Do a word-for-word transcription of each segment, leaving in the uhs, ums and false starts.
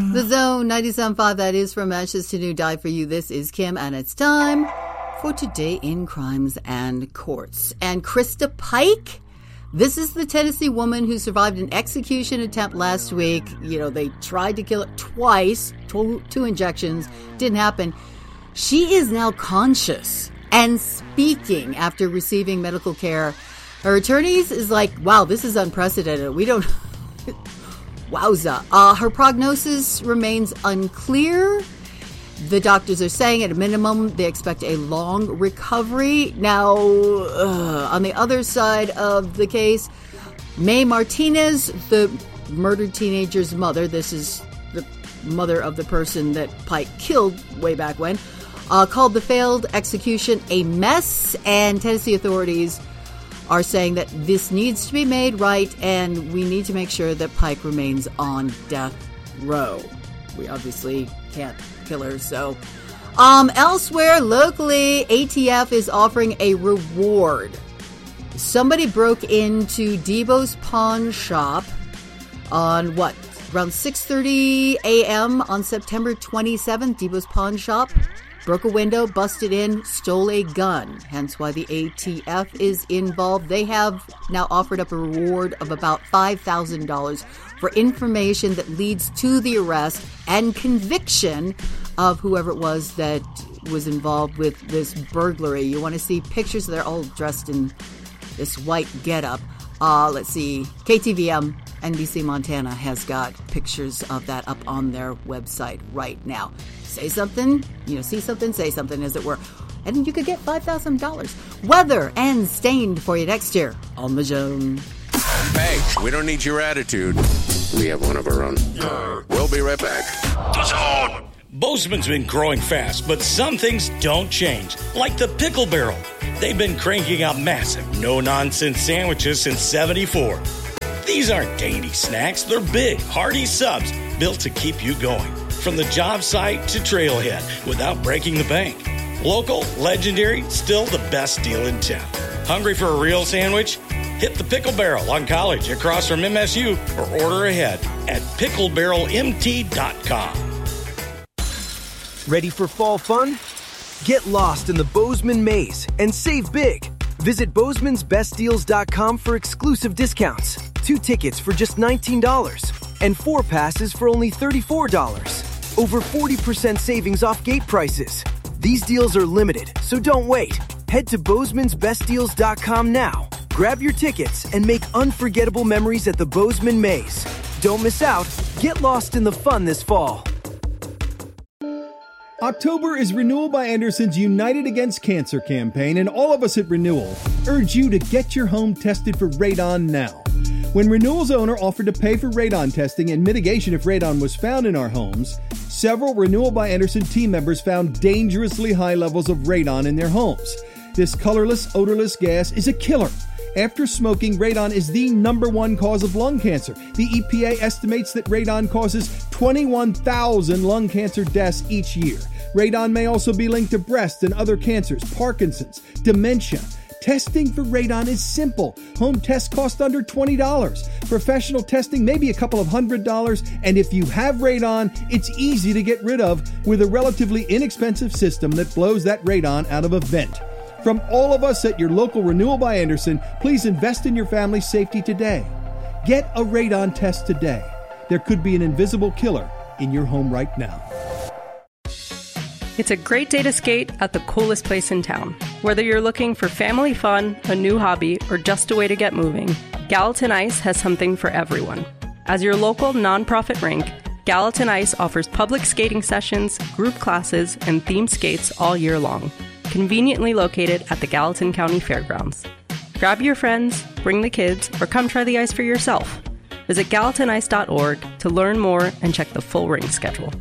The Zone ninety-seven point five, that is from Ashes to New Die for You. This is Kim, and it's time for Today in Crimes and Courts. And Krista Pike, this is the Tennessee woman who survived an execution attempt last week. You know, they tried to kill her twice, two, two injections, didn't happen. She is now conscious and speaking after receiving medical care. Her attorneys is like, wow, this is unprecedented. We don't... Wowza. Uh, her prognosis remains unclear. The doctors are saying at a minimum they expect a long recovery. Now, uh, on the other side of the case, Mae Martinez, the murdered teenager's mother, this is the mother of the person that Pike killed way back when, uh, called the failed execution a mess, and Tennessee authorities are saying that this needs to be made right, and we need to make sure that Pike remains on death row. We obviously can't kill her, so. Um, elsewhere, locally, A T F is offering a reward. Somebody broke into Debo's pawn shop on, what, around six thirty a.m. on September twenty-seventh, Debo's pawn shop. Broke a window, busted in, stole a gun. Hence why the A T F is involved. They have now offered up a reward of about five thousand dollars for information that leads to the arrest and conviction of whoever it was that was involved with this burglary. You want to see pictures? They're all dressed in this white getup. Uh, let's see. K T V M, N B C Montana has got pictures of that up on their website right now. Say something, you know, see something, say something, as it were. And you could get five thousand dollars. Weather and Stained for you next year on The Zone. Hey, we don't need your attitude. We have one of our own. We'll be right back. The Zone! Bozeman's been growing fast, but some things don't change, like the Pickle Barrel. They've been cranking out massive, no-nonsense sandwiches since seventy-four. These aren't dainty snacks. They're big, hearty subs built to keep you going. From the job site to trailhead without breaking the bank. Local, legendary, still the best deal in town. Hungry for a real sandwich? Hit the Pickle Barrel on College across from M S U or order ahead at pickle barrel m t dot com. Ready for fall fun? Get lost in the Bozeman Maze and save big. Visit Bozeman's best deals dot com for exclusive discounts. Two tickets for just nineteen dollars and four passes for only thirty-four dollars. Over forty percent savings off gate prices. These deals are limited, so don't wait. Head to Bozeman's best deals dot com now. Grab your tickets and make unforgettable memories at the Bozeman Maze. Don't miss out. Get lost in the fun this fall. October is Renewal by Anderson's United Against Cancer campaign, and all of us at Renewal urge you to get your home tested for radon now. When Renewal's owner offered to pay for radon testing and mitigation if radon was found in our homes, several Renewal by Anderson team members found dangerously high levels of radon in their homes. This colorless, odorless gas is a killer. After smoking, radon is the number one cause of lung cancer. The E P A estimates that radon causes twenty-one thousand lung cancer deaths each year. Radon may also be linked to breast and other cancers, Parkinson's, dementia. Testing for radon is simple. Home tests cost under twenty dollars. Professional testing may be a couple of hundred dollars. And if you have radon, it's easy to get rid of with a relatively inexpensive system that blows that radon out of a vent. From all of us at your local Renewal by Anderson, please invest in your family's safety today. Get a radon test today. There could be an invisible killer in your home right now. It's a great day to skate at the coolest place in town. Whether you're looking for family fun, a new hobby, or just a way to get moving, Gallatin Ice has something for everyone. As your local nonprofit rink, Gallatin Ice offers public skating sessions, group classes, and themed skates all year long. Conveniently located at the Gallatin County Fairgrounds. Grab your friends, bring the kids, or come try the ice for yourself. Visit gallatin ice dot org to learn more and check the full rink schedule.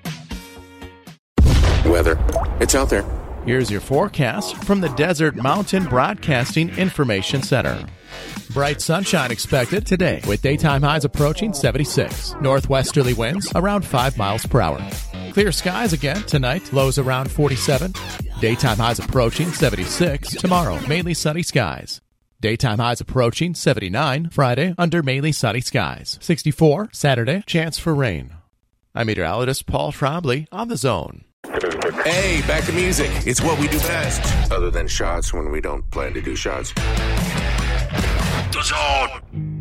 Weather. It's out there. Here's your forecast from the Desert Mountain Broadcasting Information Center. Bright sunshine expected today with daytime highs approaching seventy-six. Northwesterly winds around five miles per hour. Clear skies again tonight, lows around forty-seven. Daytime highs approaching seventy-six. Tomorrow, mainly sunny skies. Daytime highs approaching seventy-nine. Friday, under mainly sunny skies. sixty-four. Saturday, chance for rain. I'm meteorologist Paul Trombley on The Zone. Hey, back to music. It's what we do best. Other than shots when we don't plan to do shots. The Zone!